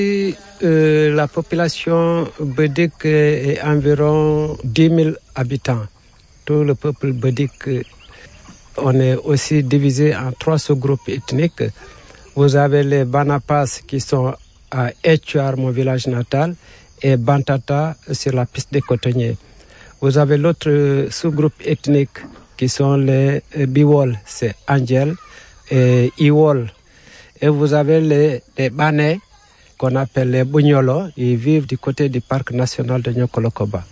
La population bédique est environ 10 000 habitants. Tout le peuple bédique, on est aussi divisé en 3 sous-groupes ethniques. Vous avez les Banapas qui sont à Etchuar, mon village natal, et Bantata sur la piste des cotonniers. Vous avez l'autre sous-groupe ethnique qui sont les Biwol, c'est Angel, et Iwol. Et vous avez les Banais, qu'on appelle les Bunyolo, ils vivent du côté du parc national de Nyokolokoba.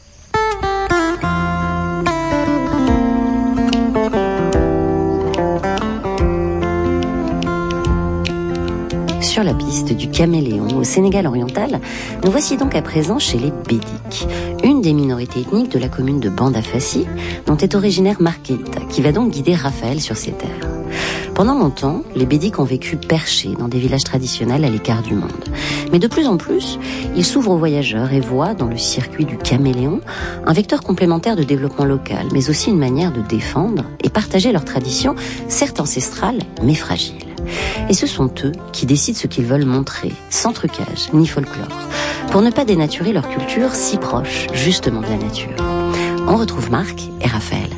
Sur la piste du caméléon au Sénégal oriental, nous voici donc à présent chez les Bédiques, une des minorités ethniques de la commune de Bandafassi, dont est originaire Marc Keïta, qui va donc guider Raphaël sur ses terres. Pendant longtemps, les Bédiques ont vécu perchés dans des villages traditionnels à l'écart du monde. Mais de plus en plus, ils s'ouvrent aux voyageurs et voient dans le circuit du caméléon un vecteur complémentaire de développement local, mais aussi une manière de défendre et partager leurs traditions, certes ancestrales, mais fragiles. Et ce sont eux qui décident ce qu'ils veulent montrer, sans trucage ni folklore, pour ne pas dénaturer leur culture si proche, justement, de la nature. On retrouve Marc et Raphaël.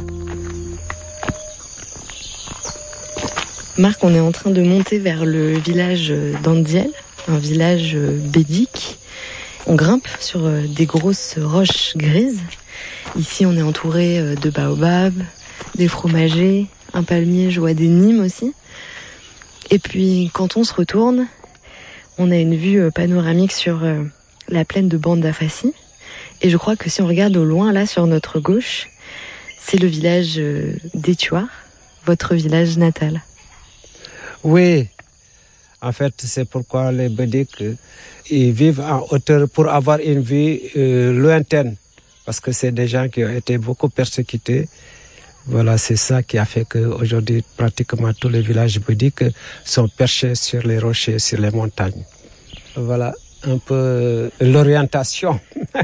Marc, on est en train de monter vers le village d'Andiel, un village bédique. On grimpe sur des grosses roches grises. Ici, on est entouré de baobabs, des fromagers, un palmier joie des Nîmes aussi. Et puis, quand on se retourne, on a une vue panoramique sur la plaine de Bandafassi. Et je crois que si on regarde au loin, là, sur notre gauche, c'est le village d'Etchuar, votre village natal. Oui, en fait, c'est pourquoi les Bédiques, ils vivent en hauteur pour avoir une vie lointaine. Parce que c'est des gens qui ont été beaucoup persécutés. Voilà, c'est ça qui a fait qu'aujourd'hui, pratiquement tous les villages bédiques sont perchés sur les rochers, sur les montagnes. Voilà un peu l'orientation.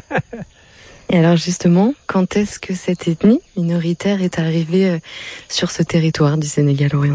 Et alors justement, quand est-ce que cette ethnie minoritaire est arrivée sur ce territoire du Sénégal oriental ?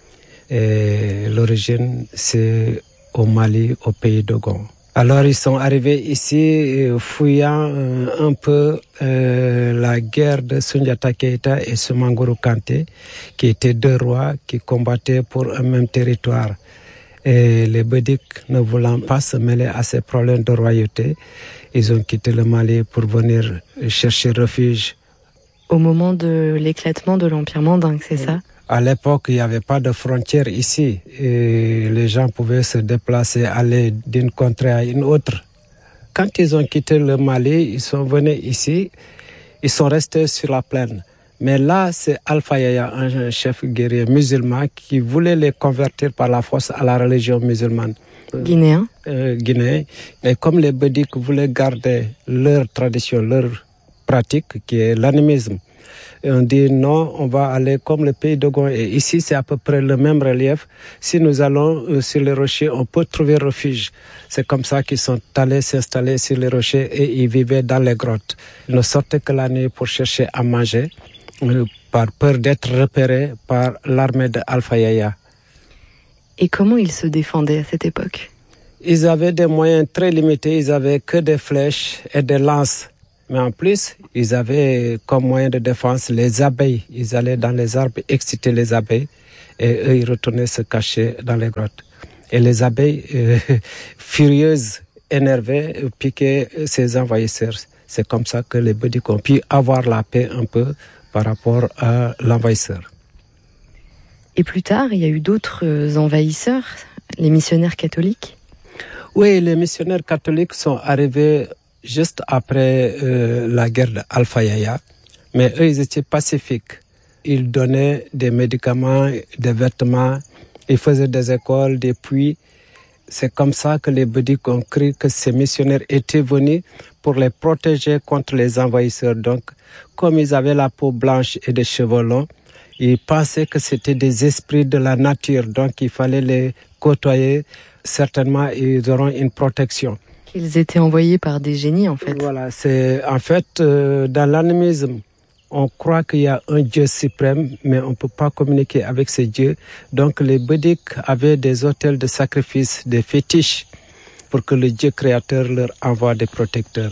Et l'origine, c'est au Mali, au pays d'Ogon. Alors ils sont arrivés ici fouillant un peu la guerre de Soundiata Keïta et Soumaoro Kanté, qui étaient 2 rois qui combattaient pour un même territoire. Et les Bédiques, ne voulant pas se mêler à ces problèmes de royauté, ils ont quitté le Mali pour venir chercher refuge. Au moment de l'éclatement de l'Empire mandingue, c'est ça ? À l'époque, il n'y avait pas de frontières ici. Et les gens pouvaient se déplacer, aller d'une contrée à une autre. Quand ils ont quitté le Mali, ils sont venus ici. Ils sont restés sur la plaine. Mais là, c'est Alpha Yaya, un chef guerrier musulman, qui voulait les convertir par la force à la religion musulmane. Guinéen. Guinéen. Et comme les Bédiques voulaient garder leur tradition, leur pratique, qui est l'animisme, et on dit non, on va aller comme le pays d'Ogon. Et ici, c'est à peu près le même relief. Si nous allons sur les rochers, on peut trouver refuge. C'est comme ça qu'ils sont allés s'installer sur les rochers et ils vivaient dans les grottes. Ils ne sortaient que la nuit pour chercher à manger, par peur d'être repérés par l'armée de Alpha Yaya. Et comment ils se défendaient à cette époque ? Ils avaient des moyens très limités. Ils n'avaient que des flèches et des lances. Mais en plus, ils avaient comme moyen de défense les abeilles. Ils allaient dans les arbres exciter les abeilles et eux, ils retournaient se cacher dans les grottes. Et les abeilles, furieuses, énervées, piquaient ces envahisseurs. C'est comme ça que les Bédiques ont pu avoir la paix un peu par rapport à l'envahisseur. Et plus tard, il y a eu d'autres envahisseurs, les missionnaires catholiques ? Oui, les missionnaires catholiques sont arrivés juste après la guerre d'Alpha Yaya. Mais eux, ils étaient pacifiques. Ils donnaient des médicaments, des vêtements, ils faisaient des écoles, des puits. C'est comme ça que les Bédiques ont cru que ces missionnaires étaient venus pour les protéger contre les envahisseurs. Donc, comme ils avaient la peau blanche et des cheveux longs, ils pensaient que c'était des esprits de la nature. Donc, il fallait les côtoyer. Certainement, ils auront une protection. Qu'ils étaient envoyés par des génies, en fait. Voilà, c'est en fait, dans l'animisme, on croit qu'il y a un Dieu suprême, mais on ne peut pas communiquer avec ce Dieu. Donc les Bédiques avaient des autels de sacrifice, des fétiches. pour que le Dieu créateur leur envoie des protecteurs.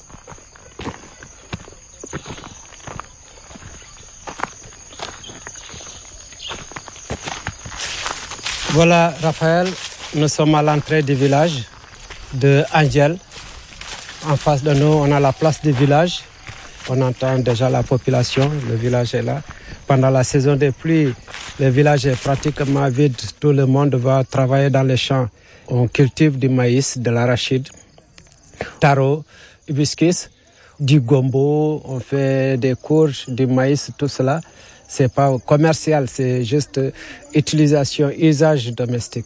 Voilà, Raphaël, nous sommes à l'entrée du village de Angel. En face de nous, on a la place du village. On entend déjà la population, le village est là. Pendant la saison des pluies, le village est pratiquement vide. Tout le monde va travailler dans les champs. On cultive du maïs, de l'arachide, taro, hibiscus, du gombo, on fait des courges, du maïs, tout cela. C'est pas commercial, c'est juste utilisation, usage domestique.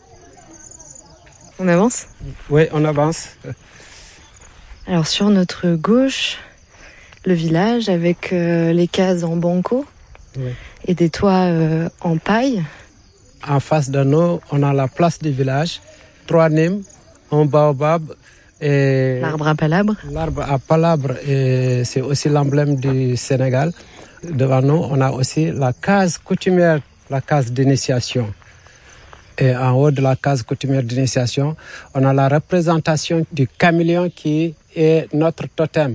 On avance ? Oui, on avance. Alors sur notre gauche, le village avec les cases en banco et des toits en paille. En face de nous, on a la place du village, 3 nîmes, un baobab et... L'arbre à palabre. L'arbre à palabre, et c'est aussi l'emblème du Sénégal. Devant nous, on a aussi la case coutumière, la case d'initiation. Et en haut de la case coutumière d'initiation, on a la représentation du caméléon qui est notre totem.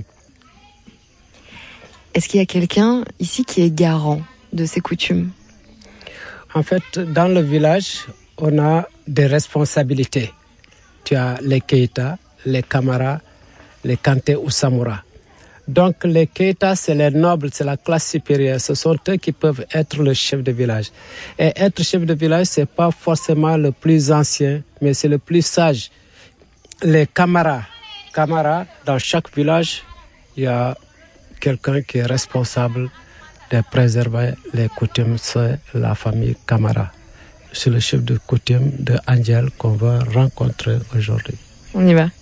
Est-ce qu'il y a quelqu'un ici qui est garant de ces coutumes ? En fait, dans le village, on a des responsabilités. Tu as les Keita, les Kamara, les Kanté ou Samoura. Donc les Keita, c'est les nobles, c'est la classe supérieure. Ce sont eux qui peuvent être le chef de village. Et être chef de village, c'est pas forcément le plus ancien, mais c'est le plus sage. Les Kamara, dans chaque village, il y a quelqu'un qui est responsable de préserver les coutumes, c'est la famille Kamara. C'est le chef de coutume de Angel qu'on va rencontrer aujourd'hui. On y va.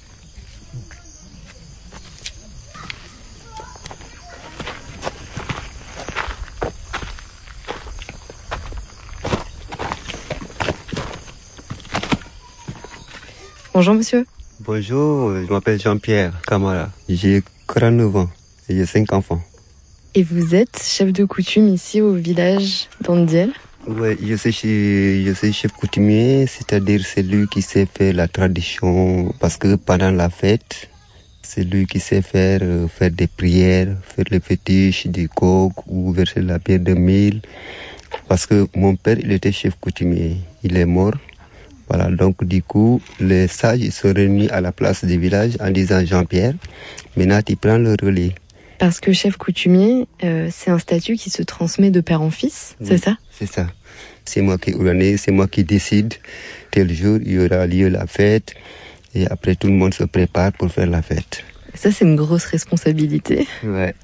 Bonjour monsieur. Bonjour, je m'appelle Jean-Pierre Kamara. J'ai 49 ans et j'ai 5 enfants. Et vous êtes chef de coutume ici au village d'Andiel ? Oui, je suis chef coutumier, c'est-à-dire c'est lui qui sait faire la tradition. Parce que pendant la fête, c'est lui qui sait faire des prières, faire les fétiches du coq ou verser la pierre de mille. Parce que mon père, il était chef coutumier, il est mort. Voilà, donc du coup, les sages ils se réunissent à la place du village en disant Jean-Pierre, maintenant tu prends le relais. Parce que chef coutumier, c'est un statut qui se transmet de père en fils, oui, c'est ça ? C'est ça. C'est moi qui organise, c'est moi qui décide. Tel jour, il y aura lieu la fête. Et après, tout le monde se prépare pour faire la fête. Ça, c'est une grosse responsabilité. Ouais.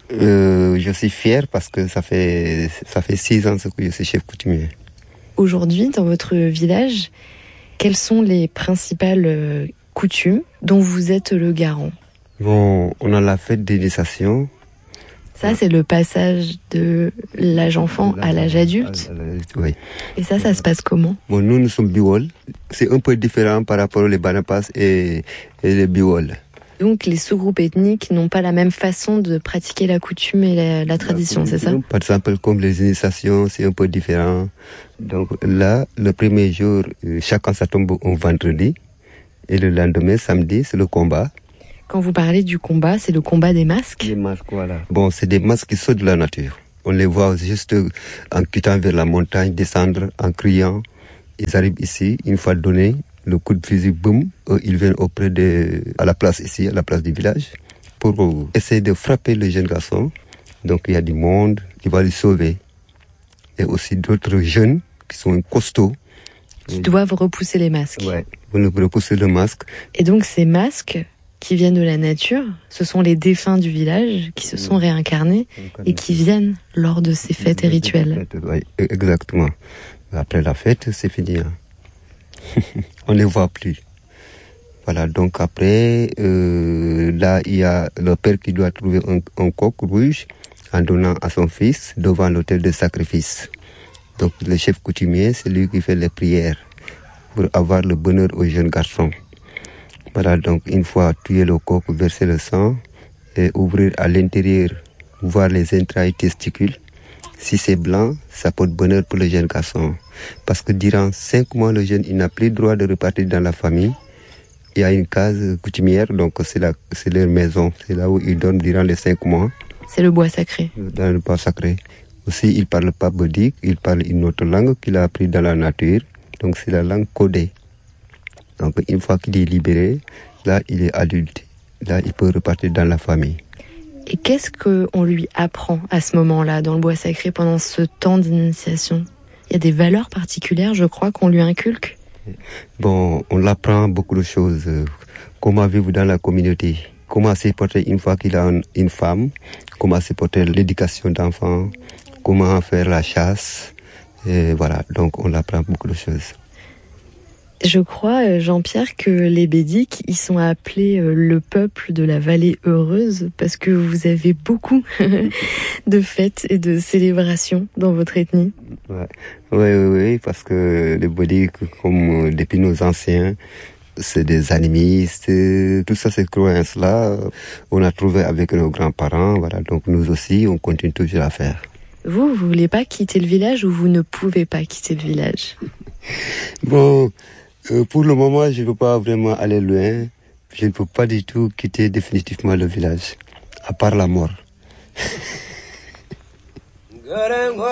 Je suis fier parce que ça fait 6 ans que je suis chef coutumier. Aujourd'hui, dans votre village, quelles sont les principales coutumes dont vous êtes le garant ? Bon, on a la fête d'initiation. Ça, c'est le passage de l'âge enfant à l'âge adulte. Oui. Et ça se passe comment ? Bon, nous sommes biwol. C'est un peu différent par rapport aux Banapas et les biwol. Donc, les sous-groupes ethniques n'ont pas la même façon de pratiquer la coutume et la tradition, c'est ça ? Par exemple, comme les initiations, c'est un peu différent. Donc là, le premier jour, chacun ça tombe un vendredi. Et le lendemain, samedi, c'est le combat. Quand vous parlez du combat, c'est le combat des masques ? Les masques, voilà. Bon, c'est des masques qui sortent de la nature. On les voit juste en quittant vers la montagne, descendre, en criant. Ils arrivent ici, une fois donné, le coup de fusil, boum, ils viennent à la place ici, à la place du village, pour essayer de frapper le jeune garçon. Donc il y a du monde qui va le sauver. Et aussi d'autres jeunes qui sont costauds. Qui doivent repousser les masques. Ouais, repousser le masque. Et donc ces masques qui viennent de la nature, ce sont les défunts du village qui se sont réincarnés et qui viennent lors de ces fêtes et rituels. Oui, exactement. Après la fête, c'est fini. On ne les voit plus. Voilà, donc après, là, il y a le père qui doit trouver un coq rouge en donnant à son fils devant l'autel de sacrifice. Donc le chef coutumier, c'est lui qui fait les prières pour avoir le bonheur au jeune garçon. Voilà, donc une fois tué le coq, verser le sang et ouvrir à l'intérieur, voir les entrailles testicules. Si c'est blanc, ça porte bonheur pour le jeune garçon. Parce que durant 5 mois, le jeune il n'a plus le droit de repartir dans la famille il y a une case coutumière, donc c'est leur maison. C'est là où ils dorment durant les 5 mois. C'est le bois sacré. Dans le bois sacré. Aussi, il ne parle pas bodique, il parle une autre langue qu'il a appris dans la nature. Donc c'est la langue codée. Donc une fois qu'il est libéré, là il est adulte. Là il peut repartir dans la famille. Et qu'est-ce qu'on lui apprend à ce moment-là, dans le bois sacré, pendant ce temps d'initiation? Il y a des valeurs particulières, je crois, qu'on lui inculque? Bon, on apprend beaucoup de choses. Comment vivre dans la communauté. Comment se porter une fois qu'il a une femme. Comment se porter l'éducation d'enfants. Comment faire la chasse. Et voilà, donc on apprend beaucoup de choses. Je crois, Jean-Pierre, que les Bédiques, ils sont appelés le peuple de la vallée heureuse parce que vous avez beaucoup de fêtes et de célébrations dans votre ethnie. Oui, parce que les Bédiques, comme depuis nos anciens, c'est des animistes, tout ça, ces croyances-là, on a trouvé avec nos grands-parents, voilà, donc nous aussi, on continue toujours à faire. Vous voulez pas quitter le village ou vous ne pouvez pas quitter le village? Bon, pour le moment, je ne peux pas vraiment aller loin. Je ne peux pas du tout quitter définitivement le village, à part la mort.